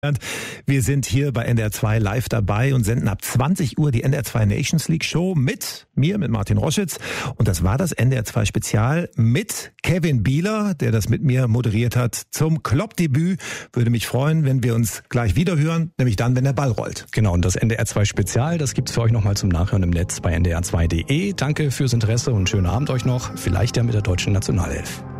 Wir sind hier bei NDR 2 live dabei und senden ab 20 Uhr die NDR 2 Nations League Show mit Martin Roschitz. Und das war das NDR 2 Spezial mit Kevin Bieler, der das mit mir moderiert hat zum Klopp-Debüt. Würde mich freuen, wenn wir uns gleich wieder hören, nämlich dann, wenn der Ball rollt. Genau, und das NDR 2 Spezial, das gibt's für euch nochmal zum Nachhören im Netz bei ndr2.de. Danke fürs Interesse und schönen Abend euch noch. Vielleicht ja mit der deutschen Nationalelf.